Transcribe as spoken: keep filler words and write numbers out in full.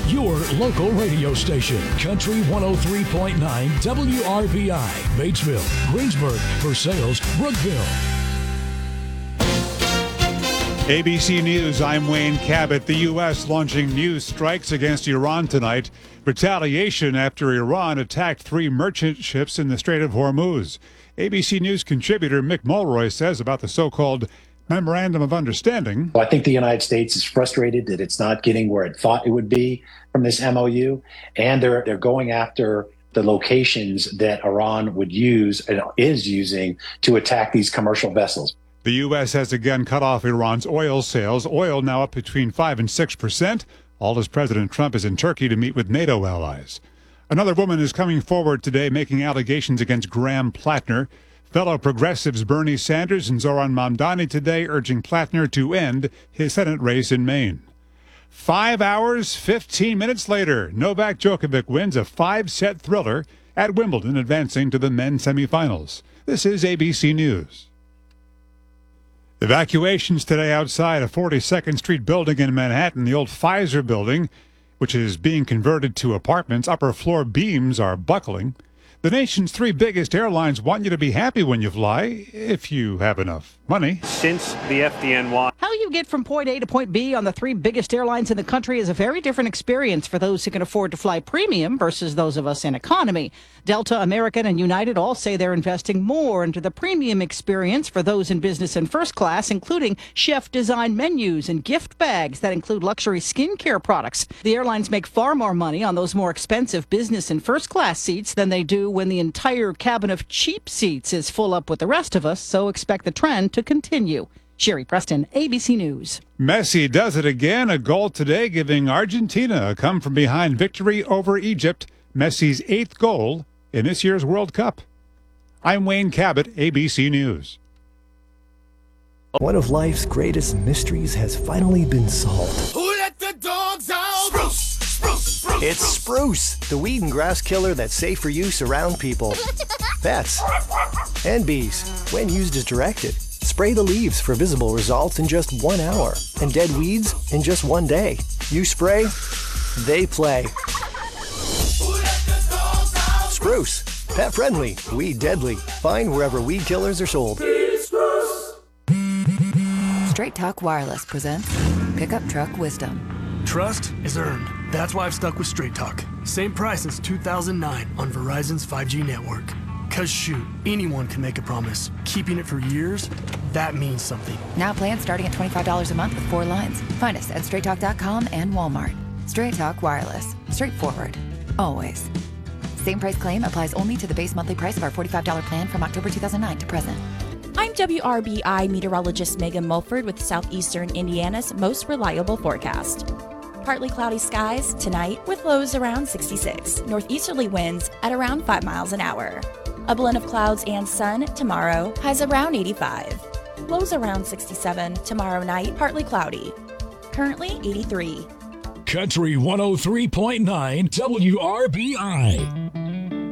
your local radio station. Country one oh three point nine W R B I, Batesville, Greensburg, Versailles, Brookville. A B C News, I'm Wayne Cabot. The U S launching new strikes against Iran tonight. Retaliation after Iran attacked three merchant ships in the Strait of Hormuz. A B C News contributor Mick Mulroy says about the so-called Memorandum of Understanding. I think the United States is frustrated that it's not getting where it thought it would be from this M O U, and they're they're going after the locations that Iran would use and is using to attack these commercial vessels. The U S has again cut off Iran's oil sales. Oil now up between five and six percent. All as President Trump is in Turkey to meet with NATO allies. Another woman is coming forward today making allegations against Graham Plattner. Fellow progressives Bernie Sanders and Zoran Mamdani today urging Plattner to end his Senate race in Maine. Five hours, fifteen minutes later, Novak Djokovic wins a five-set thriller at Wimbledon, advancing to the men's semifinals. This is A B C News. Evacuations today outside a forty-second Street building in Manhattan, the old Pfizer building, which is being converted to apartments. Upper floor beams are buckling. The nation's three biggest airlines want you to be happy when you fly, if you have enough money. Since the F D N Y. How you get from point A to point B on the three biggest airlines in the country is a very different experience for those who can afford to fly premium versus those of us in economy. Delta, American, and United all say they're investing more into the premium experience for those in business and first class, including chef-designed menus and gift bags that include luxury skincare products. The airlines make far more money on those more expensive business and first class seats than they do when the entire cabin of cheap seats is full up with the rest of us, so expect the trend to continue. Sherry Preston, A B C News. Messi does it again. A goal today giving Argentina a come-from-behind victory over Egypt. Messi's eighth goal in this year's World Cup. I'm Wayne Cabot, A B C News. One of life's greatest mysteries has finally been solved. Who let the dogs out? Spruce! Spruce! Spruce! It's Spruce, the weed and grass killer that's safe for use around people, pets, and bees when used as directed. Spray the leaves for visible results in just one hour, and dead weeds in just one day. You spray, they play. Spruce, pet friendly, weed deadly. Find wherever weed killers are sold. Straight Talk Wireless presents Pickup Truck Wisdom. Trust is earned. That's why I've stuck with Straight Talk. Same price since two thousand nine on Verizon's five G network. Cause shoot, anyone can make a promise. Keeping it for years, that means something. Now plans starting at twenty-five dollars a month with four lines. Find us at straight talk dot com and Walmart. Straight Talk Wireless. Straightforward. Always. Same price claim applies only to the base monthly price of our forty-five dollars plan from October two thousand nine to present. I'm W R B I meteorologist Megan Mulford with Southeastern Indiana's most reliable forecast. Partly cloudy skies tonight with lows around sixty-six. Northeasterly winds at around five miles an hour. A blend of clouds and sun tomorrow, highs around eighty-five. Lows around sixty-seven. Tomorrow night, partly cloudy. Currently eighty-three. Country one oh three point nine W R B I.